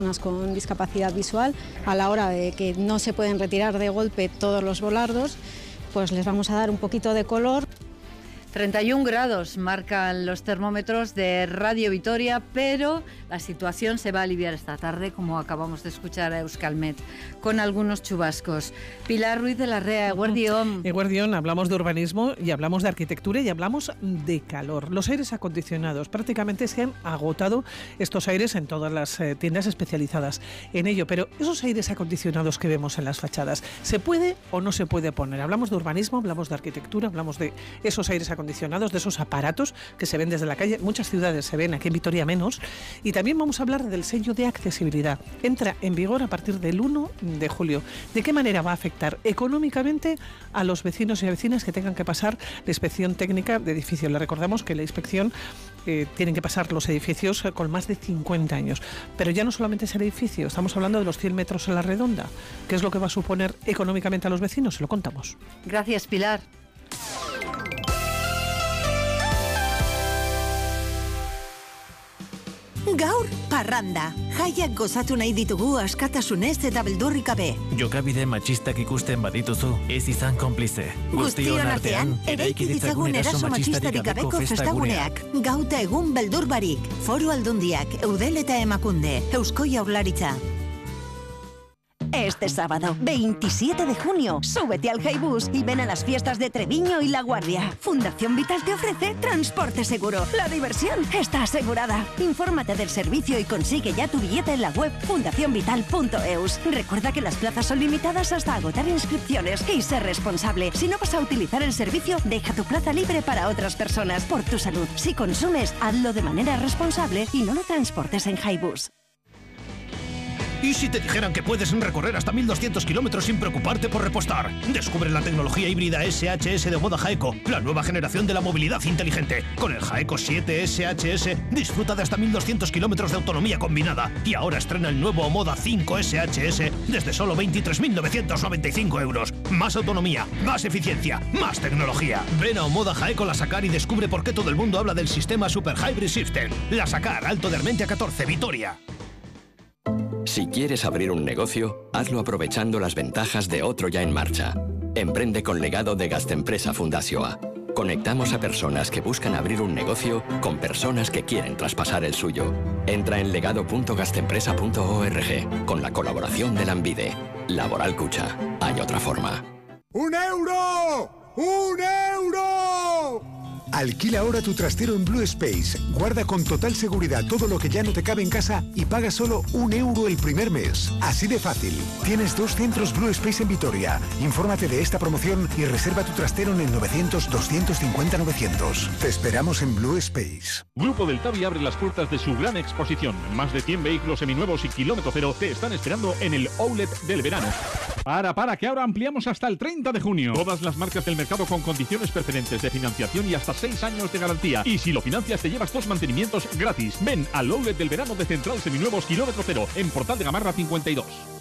personas con discapacidad visual, a la hora de que no se pueden retirar de golpe todos los volardos, pues les vamos a dar un poquito de color. 31 grados marcan los termómetros de Radio Vitoria, pero la situación se va a aliviar esta tarde, como acabamos de escuchar a Euskalmet, con algunos chubascos. Pilar Ruiz de la Rea, Eguerdión. Eguerdión, hablamos de urbanismo y hablamos de arquitectura y hablamos de calor. Los aires acondicionados, prácticamente se han agotado estos aires en todas las tiendas especializadas en ello, pero esos aires acondicionados que vemos en las fachadas, ¿se puede o no se puede poner? Hablamos de urbanismo, hablamos de arquitectura, hablamos de esos aires acondicionados, de esos aparatos que se ven desde la calle. Muchas ciudades se ven, aquí en Vitoria menos. Y también vamos a hablar del sello de accesibilidad. Entra en vigor a partir del 1 de julio. ¿De qué manera va a afectar económicamente a los vecinos y a vecinas que tengan que pasar la inspección técnica de edificios? Le recordamos que la inspección tienen que pasar los edificios con más de 50 años. Pero ya no solamente es el edificio, estamos hablando de los 100 metros a la redonda. ¿Qué es lo que va a suponer económicamente a los vecinos? Se lo contamos. Gracias, Pilar. Gaur, parranda. Jaiak gozatu nahi ditugu askatasunez eta beldurrik gabe. Jokabide matxistak ikusten badituzu, ez izan konplize. Guztion artean, eraiki ditzagun eraso matxistarik gabeko festaguneak. Gauta egun beldur barik. Foru Aldundiak, Eudel eta Emakunde, Eusko Jaurlaritza. Este sábado, 27 de junio, súbete al Highbus y ven a las fiestas de Treviño y La Guardia. Fundación Vital te ofrece transporte seguro. La diversión está asegurada. Infórmate del servicio y consigue ya tu billete en la web fundacionvital.eus. Recuerda que las plazas son limitadas hasta agotar inscripciones y sé responsable. Si no vas a utilizar el servicio, deja tu plaza libre para otras personas. Por tu salud. Si consumes, hazlo de manera responsable y no lo transportes en Highbus. ¿Y si te dijeran que puedes recorrer hasta 1.200 kilómetros sin preocuparte por repostar? Descubre la tecnología híbrida SHS de Omoda Jaeco, la nueva generación de la movilidad inteligente. Con el Jaeco 7 SHS disfruta de hasta 1.200 kilómetros de autonomía combinada. Y ahora estrena el nuevo Omoda 5 SHS desde solo 23.995 euros. Más autonomía, más eficiencia, más tecnología. Ven a Omoda Jaeco La Sacar y descubre por qué todo el mundo habla del sistema Super Hybrid System. La Sacar, Alto de Armentia 14, Vitoria. Si quieres abrir un negocio, hazlo aprovechando las ventajas de otro ya en marcha. Emprende con legado de Gastempresa Fundazioa. Conectamos a personas que buscan abrir un negocio con personas que quieren traspasar el suyo. Entra en legado.gastempresa.org con la colaboración de Lanbide. Laboral Cucha. Hay otra forma. ¡1 euro! ¡1 euro! Alquila ahora tu trastero en Blue Space. Guarda con total seguridad todo lo que ya no te cabe en casa y paga solo 1 euro el primer mes. Así de fácil. Tienes 2 centros Blue Space en Vitoria. Infórmate de esta promoción y reserva tu trastero en el 900-250-900. Te esperamos en Blue Space. Grupo del Tavi abre las puertas de su gran exposición. Más de 100 vehículos seminuevos y kilómetro cero te están esperando en el Outlet del verano. Para, que ahora ampliamos hasta el 30 de junio. Todas las marcas del mercado con condiciones preferentes de financiación y hasta 6 años de garantía. Y si lo financias te llevas 2 mantenimientos gratis. Ven al Outlet del verano de Central Seminuevos kilómetro cero en Portal de Gamarra 52.